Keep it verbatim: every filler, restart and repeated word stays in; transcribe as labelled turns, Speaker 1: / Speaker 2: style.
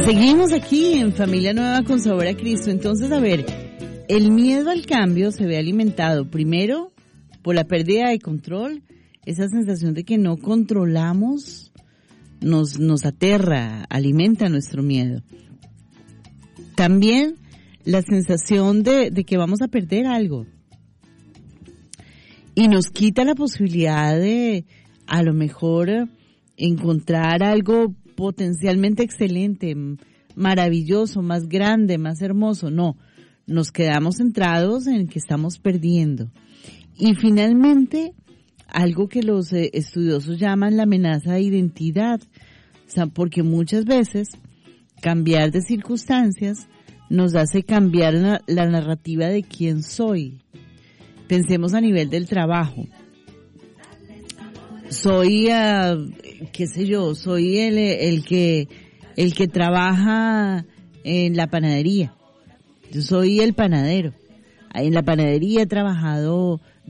Speaker 1: Seguimos aquí en Familia Nueva con Sabor a Cristo. Entonces, a ver, el miedo al cambio se ve alimentado primero por la pérdida de control, esa sensación de que no controlamos nos, nos aterra, alimenta nuestro miedo. También la sensación de, de que vamos a perder algo y nos quita la posibilidad de a lo mejor encontrar algo potencialmente excelente, maravilloso, más grande, más hermoso. No, nos quedamos centrados en que estamos perdiendo. Y finalmente, algo que los eh, estudiosos llaman la amenaza de identidad, o sea, porque muchas veces cambiar de circunstancias nos hace cambiar la, la narrativa de quién soy. Pensemos a nivel del trabajo. Soy, uh, qué sé yo, soy el, el que, el que trabaja en la panadería. Yo soy el panadero. En la panadería he trabajado